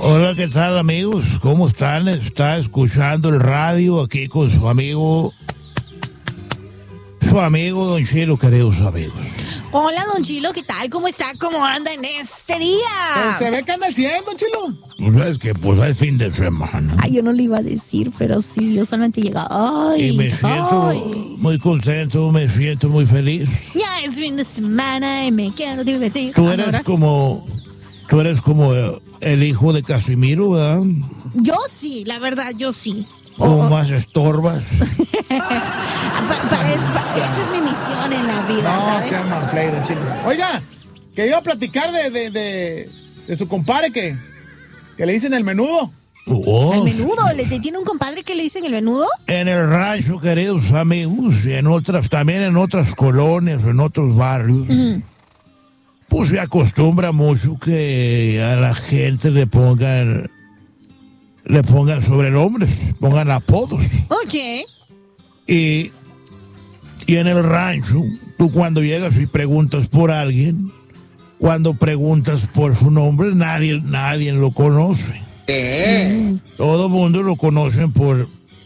Hola, ¿qué tal, amigos? ¿Cómo están? Está escuchando el radio aquí con su amigo Don Chilo, queridos amigos. Hola, Don Chilo, ¿qué tal? ¿Cómo está? ¿Cómo anda en este día? Se ve que anda al 100, Don Chilo. Pues es que es fin de semana. Ay, yo no le iba a decir, pero sí, yo solamente llegué. Y me siento muy contento, me siento muy feliz. Ya es fin de semana y me quiero divertir. Tú eres como el hijo de Casimiro, ¿verdad? Yo sí, la verdad, yo sí. ¿O más estorbas? Esa es mi misión en la vida, No, ¿sabes? se llama Play, Don Chilo. Oiga, que iba a platicar de su compadre que le dicen el menudo. Oh, ¿El menudo? ¿Tiene un compadre que le dicen el menudo? en el rancho, queridos amigos, y también en otras colonias, en otros barrios, pues se acostumbra mucho que a la gente le pongan sobrenombres, pongan apodos. Ok. Y en el rancho, tú cuando llegas y preguntas por alguien, cuando preguntas por su nombre, nadie lo conoce. Todo el mundo lo conocen por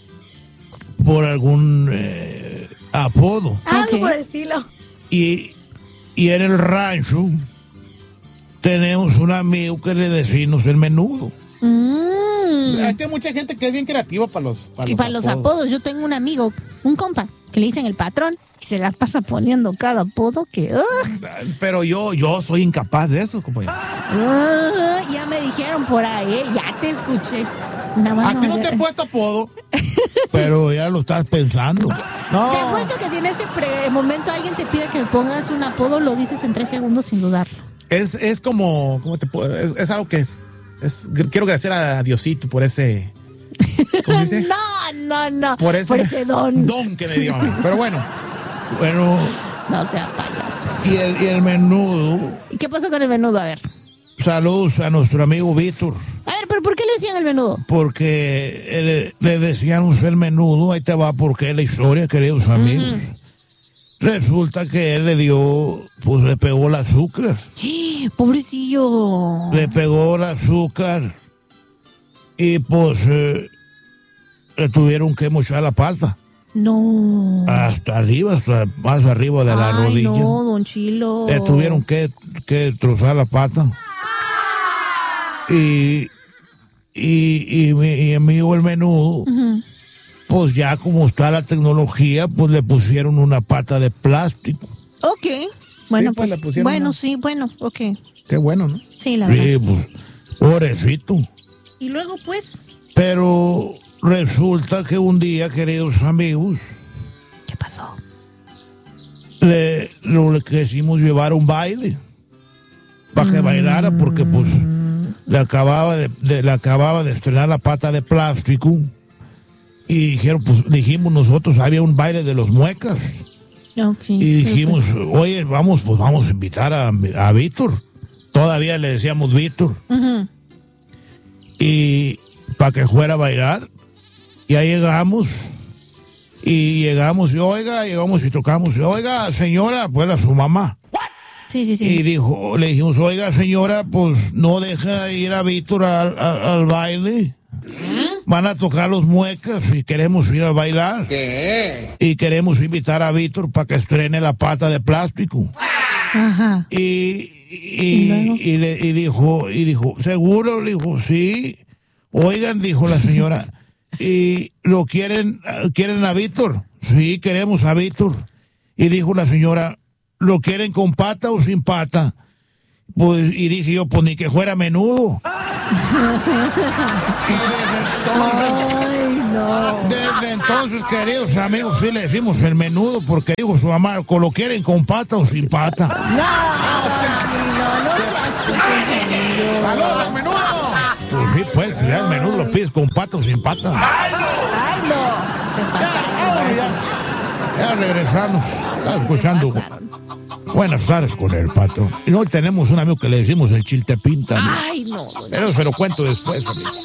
algún apodo. Algo por el estilo. Y en el rancho tenemos un amigo que le decimos el menudo. Hay que mucha gente que es bien creativa para los apodos. Yo tengo un amigo, un compa, que le dicen el patrón, y se la pasa poniendo cada apodo que... Pero yo soy incapaz de eso, compañero. Ya me dijeron por ahí, ya te escuché. Nada más A ti no te he puesto apodo. Pero ya lo estás pensando. No. Te apuesto que si en este momento alguien te pide que me pongas un apodo, lo dices en 3 segundos sin dudarlo. Es como, ¿cómo te puedo? Es algo que quiero agradecer a Diosito por ese... ¿Cómo se dice? No. Por ese don. Don que me dio a mí. Pero bueno. No sea payaso. Y el menudo, ¿Y qué pasó con el menudo? A ver. saludos a nuestro amigo Víctor, A ver, ¿pero por qué le decían el menudo? porque le decíamos el menudo. Ahí te va porque es la historia, queridos amigos. Resulta que él le pegó el azúcar. Pobrecillo. Le pegó el azúcar y pues le tuvieron que mochar la pata. No. Hasta arriba, hasta más arriba de la rodilla. No, Don Chilo. Le tuvieron que trozar la pata. Y mi amigo el menudo, pues ya como está la tecnología, pues le pusieron una pata de plástico. Ok. Bueno, Sí, pues, pues le pusieron bueno, una- sí, bueno, ok. Qué bueno, ¿no? Sí, la verdad. Sí, pues, pobrecito. Y luego, pues, Pero resulta que un día, queridos amigos, ¿qué pasó? le quisimos llevar a un baile para que bailara, porque pues le acababa de estrenar la pata de plástico y dijimos nosotros, había un baile de los muecas Ok. y dijimos, oye, vamos a invitar a Víctor. Todavía le decíamos Víctor. Y para que fuera a bailar. Y ahí llegamos y tocamos. Oiga, señora, pues era su mamá. Sí. Y le dijimos, oiga, señora, pues no deja ir a Víctor al baile. Van a tocar los muecas y queremos ir a bailar. Y queremos invitar a Víctor para que estrene la pata de plástico. Ajá. Y dijo, ¿seguro? Le dijo, sí. Oigan, dijo la señora, ¿y lo quieren a Víctor? Sí, queremos a Víctor. Y dijo la señora, ¿lo quieren con pata o sin pata? Pues, y dije yo, pues ni que fuera menudo. Ay, no. Desde entonces, queridos amigos, sí le decimos el menudo, porque dijo su mamá, ¿lo quieren con pata o sin pata? ¡Saludos al menudo! Pues sí, pues, ya el menudo lo pides con pata o sin pata. Ay, no. Me pasaron. Ya regresamos. Estaba escuchando Buenas tardes con el Pato. Y hoy tenemos un amigo que le decimos el Chiltepín también. Ay, no. Pero se lo cuento después, amigo.